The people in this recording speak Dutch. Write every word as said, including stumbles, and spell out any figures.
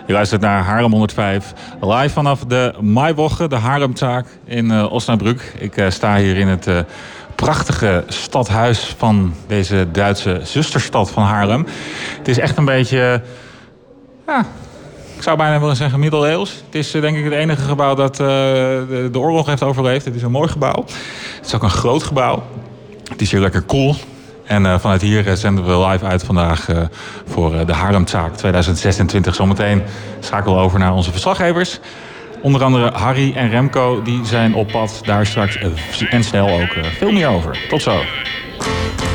Je luistert naar Haarlem honderdvijf, live vanaf de Maiwoche, de Haarlemtaak in uh, Osnabrück. Ik uh, sta hier in het uh, prachtige stadhuis van deze Duitse zusterstad van Haarlem. Het is echt een beetje, ja, ik zou bijna willen zeggen middeleeuws. Het is uh, denk ik het enige gebouw dat uh, de, de oorlog heeft overleefd. Het is een mooi gebouw. Het is ook een groot gebouw. Het is hier lekker cool. En uh, vanuit hier uh, zenden we live uit vandaag uh, voor uh, de Haarlemtaak tweeduizend zesentwintig. Zometeen schakelen we over naar onze verslaggevers. Onder andere Harry en Remco, die zijn op pad. Daar straks uh, en snel ook uh, veel meer over. Tot zo.